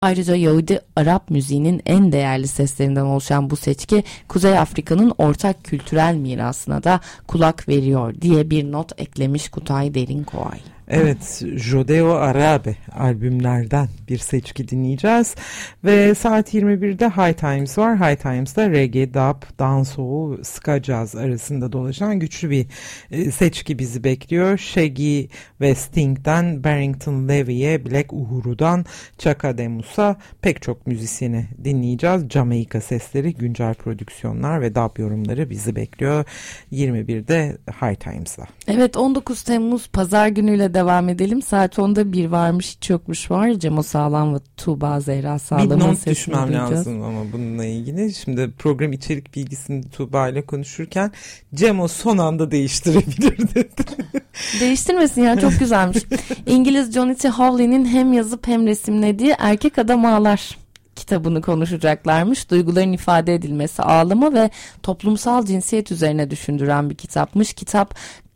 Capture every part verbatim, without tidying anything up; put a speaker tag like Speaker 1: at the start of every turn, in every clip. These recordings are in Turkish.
Speaker 1: Ayrıca Yahudi Arap müziğinin en değerli seslerinden oluşan bu seçki Kuzey Afrika'nın ortak kültürel mirasına da kulak veriyor diye bir not eklemiş Kutay Derinkoğay.
Speaker 2: Evet, Judeo Arabe albümlerden bir seçki dinleyeceğiz ve saat yirmi birde High Times var. High Times'da reggae, dub, dancehall, ska jazz arasında dolaşan güçlü bir e, seçki bizi bekliyor. Shaggy ve Sting'den Barrington Levy'ye, Black Uhuru'dan Chaka Demus'a pek çok müzisyeni dinleyeceğiz. Jamaika sesleri, güncel prodüksiyonlar ve dub yorumları bizi bekliyor yirmi birde High Times'da.
Speaker 1: Evet, on dokuz Temmuz Pazar günüyle devam edelim. Saat onda bir varmış hiç yokmuş var. Cemo Sağlam ve Tuğba Zehra Sağlam'ın
Speaker 2: bir not
Speaker 1: sesini
Speaker 2: düşmem
Speaker 1: duyacağız.
Speaker 2: lazım ama bununla ilgili. Şimdi program içerik bilgisini Tuğba ile konuşurken Cemo son anda değiştirebilir dedi.
Speaker 1: Değiştirmesin ya, çok güzelmiş. İngiliz Johnny T. Hawley'nin hem yazıp hem resimlediği Erkek Adam Ağlar kitabını konuşacaklarmış. Duyguların ifade edilmesi, ağlama ve toplumsal cinsiyet üzerine düşündüren bir kitapmış. Kitap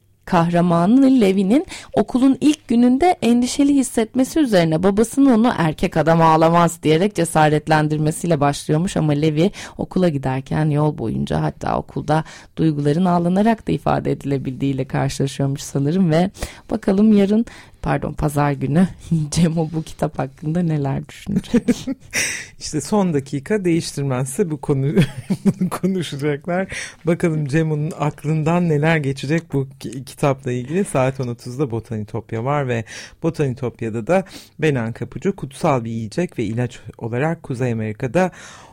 Speaker 1: kahramanı Levi'nin okulun ilk gününde endişeli hissetmesi üzerine babasının onu erkek adam ağlamaz diyerek cesaretlendirmesiyle başlıyormuş ama Levi okula giderken yol boyunca, hatta okulda duyguların ağlanarak da ifade edilebildiğiyle karşılaşıyormuş sanırım ve bakalım yarın pardon pazar günü Cemo bu kitap hakkında neler düşünecek?
Speaker 2: İşte son dakika değiştirmezse bu konu bunu konuşacaklar. Bakalım Cemo'nun aklından neler geçecek bu kitapla ilgili. Saat on otuzda Botanitopya var ve Botanitopya'da da Benan Kapıcı kutsal bir yiyecek ve ilaç olarak Kuzey Amerika'da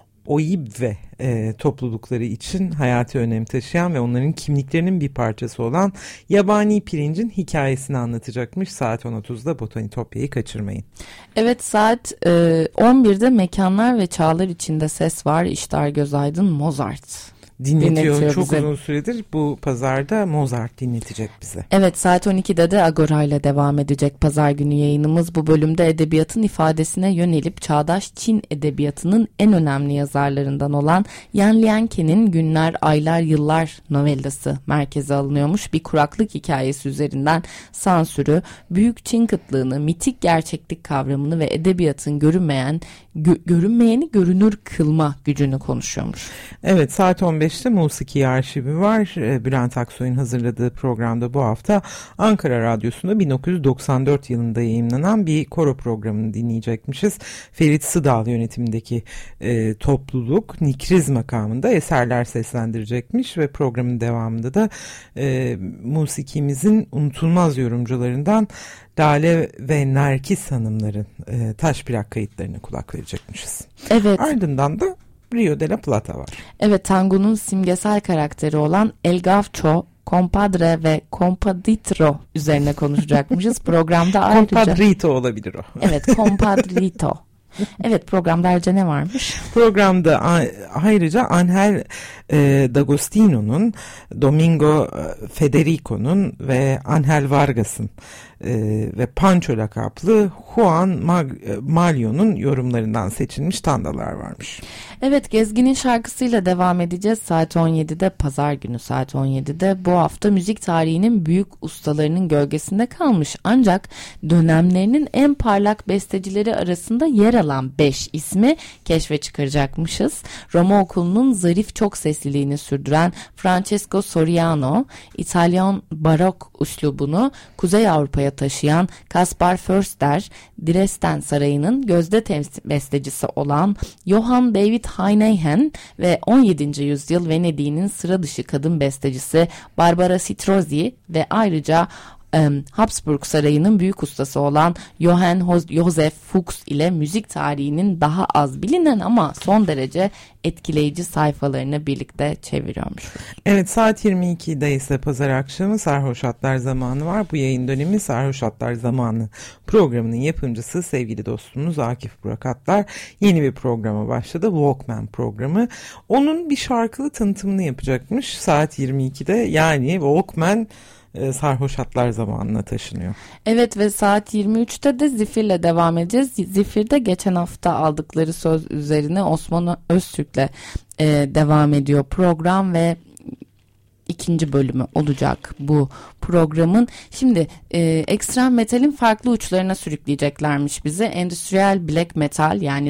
Speaker 2: Ojibwe e, toplulukları için hayati önem taşıyan ve onların kimliklerinin bir parçası olan yabani pirincin hikayesini anlatacakmış. Saat on otuzda Botanitopya'yı kaçırmayın.
Speaker 1: Evet, saat e, on birde Mekanlar ve Çağlar içinde Ses var. İştar Gözaydın Mozart
Speaker 2: dinletiyor.
Speaker 1: dinletiyor
Speaker 2: Çok
Speaker 1: bize.
Speaker 2: Uzun süredir bu pazarda Mozart dinletecek bize.
Speaker 1: Evet, saat on ikide de Agora ile devam edecek pazar günü yayınımız. Bu bölümde edebiyatın ifadesine yönelip çağdaş Çin edebiyatının en önemli yazarlarından olan Yan Lianke'nin Günler, Aylar, Yıllar novellası merkeze alınıyormuş. Bir kuraklık hikayesi üzerinden sansürü, büyük Çin kıtlığını, mitik gerçeklik kavramını ve edebiyatın görünmeyen gö- görünmeyeni görünür kılma gücünü konuşuyormuş.
Speaker 2: Evet, saat on beşte Musiki Arşivi var. Bülent Aksoy'un hazırladığı programda bu hafta Ankara Radyosu'nda bin dokuz yüz doksan dört yılında yayımlanan bir koro programını dinleyecekmişiz. Ferit Sıdal yönetimindeki e, topluluk Nikriz makamında eserler seslendirecekmiş ve programın devamında da e, musikimizin unutulmaz yorumcularından Lale ve Nerkis Hanımların e, taş plak kayıtlarına kulak verecekmişiz.
Speaker 1: Evet.
Speaker 2: Ardından da Rio de la Plata var.
Speaker 1: Evet, tangonun simgesel karakteri olan El Gaucho, Compadre ve Compadritro üzerine konuşacakmışız. Programda ayrıca...
Speaker 2: Compadrito olabilir o.
Speaker 1: Evet, Compadrito. Evet, programda ayrıca ne varmış?
Speaker 2: Programda ayrıca Angel e, D'Agostino'nun, Domingo Federico'nun ve Angel Vargas'ın e, ve Pancho lakaplı Juan Mag- Malio'nun yorumlarından seçilmiş tandalar varmış.
Speaker 1: Evet, Gezgin'in şarkısıyla devam edeceğiz. Saat on yedide pazar günü saat on yedide bu hafta müzik tarihinin büyük ustalarının gölgesinde kalmış ancak dönemlerinin en parlak bestecileri arasında yer alan beş ismi keşfe çıkaracakmışız. Roma Okulu'nun zarif çok sesliliğini sürdüren Francesco Soriano, İtalyan barok üslubunu Kuzey Avrupa'ya taşıyan Kaspar Förster, Dresden Sarayı'nın gözde bestecisi olan Johann David Heineken ve on yedinci yüzyıl Venedik'in sıra dışı kadın bestecisi Barbara Strozzi ve ayrıca Habsburg Sarayı'nın büyük ustası olan Johann Joseph Fuchs ile müzik tarihinin daha az bilinen ama son derece etkileyici sayfalarını birlikte çeviriyormuş.
Speaker 2: Evet, saat yirmi ikide ise pazar akşamı Sarhoş Atlar Zamanı var. Bu yayın dönemi Sarhoş Atlar Zamanı programının yapımcısı sevgili dostumuz Akif Burak Atlar yeni bir programa başladı. Walkman programı. Onun bir şarkılı tanıtımını yapacakmış saat yirmi ikide, yani Walkman Sarhoş Atlar Zamanı'na taşınıyor.
Speaker 1: Evet ve saat yirmi üçte de Zifir'le devam edeceğiz. Zifir'de geçen hafta aldıkları söz üzerine Osman Öztürk'le e, devam ediyor program ve ikinci bölümü olacak bu programın. Şimdi e, ekstrem metalin farklı uçlarına sürükleyeceklermiş bizi. Endüstriyel black metal yani